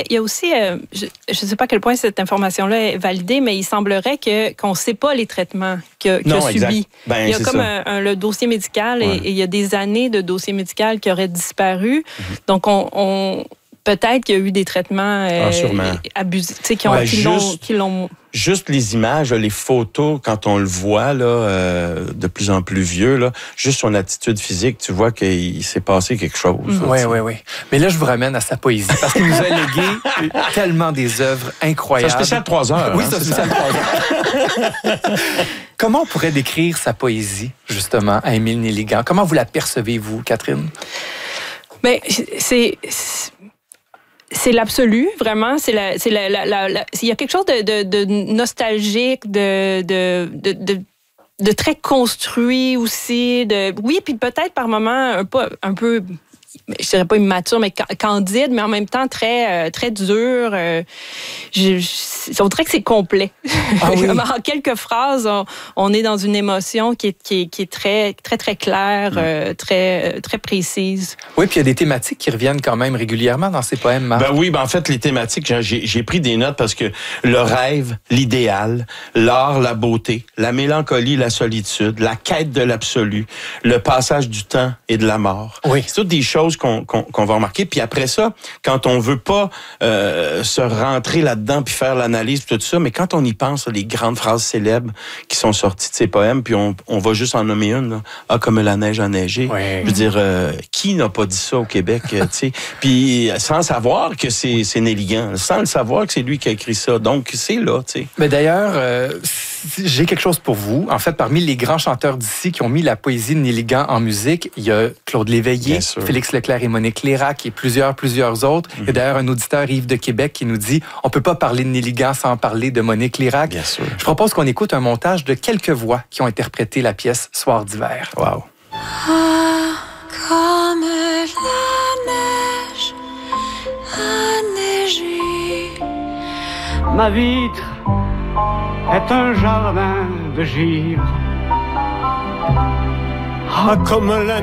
il y a aussi, je ne sais pas à quel point cette information-là est validée, mais il semblerait qu'on ne sait pas les traitements qu'il a subis. Ben, il y a comme le dossier médical et il y a des années de dossier médical qui auraient disparu. Donc, peut-être qu'il y a eu des traitements abusifs, qui l'ont... Juste les images, les photos, quand on le voit là, de plus en plus vieux, là, juste son attitude physique, tu vois qu'il s'est passé quelque chose. Oui. Mais là, je vous ramène à sa poésie, parce qu'il nous a légué tellement des œuvres incroyables. C'est un spécial 3 heures. Oui, c'est un spécial 3 heures. Comment on pourrait décrire sa poésie, justement, à Émile Nelligan? Comment vous la percevez, vous, Catherine? Bien, c'est l'absolu, vraiment. Il y a quelque chose de nostalgique, de très construit aussi. Oui, puis peut-être par moments un peu, je dirais pas immature, mais candide, mais en même temps très dur. On dirait que c'est complet. Ah oui. En quelques phrases, on est dans une émotion qui est très, très, très claire, très, très précise. Oui, puis il y a des thématiques qui reviennent quand même régulièrement dans ces poèmes, Marc. En fait, les thématiques, j'ai pris des notes parce que le rêve, l'idéal, l'art, la beauté, la mélancolie, la solitude, la quête de l'absolu, le passage du temps et de la mort. Oui. C'est toutes des choses qu'on va remarquer. Puis après ça, quand on veut pas se rentrer là-dedans puis faire l'analyse tout ça, mais quand on y pense, les grandes phrases célèbres qui sont sorties de ces poèmes, puis on va juste en nommer une, là. Ah, comme la neige a neigé. Oui. Je veux dire, qui n'a pas dit ça au Québec, tu sais? Puis sans savoir que c'est Nelligan, sans le savoir que c'est lui qui a écrit ça. Donc, c'est là, tu sais. Mais d'ailleurs, j'ai quelque chose pour vous. En fait, parmi les grands chanteurs d'ici qui ont mis la poésie de Nelligan en musique, il y a Claude Léveillé, Félix Leclerc et Monique Lérac et plusieurs autres. Il y a d'ailleurs un auditeur, Yves de Québec, qui nous dit « On peut pas parler de Nelligan sans parler de Monique Lérac ». Bien sûr. Je propose qu'on écoute un montage de quelques voix qui ont interprété la pièce Soir d'hiver. Wow. Ah, comme la neige a neigé. Ma vitre est un jardin de givre. Ah, comme la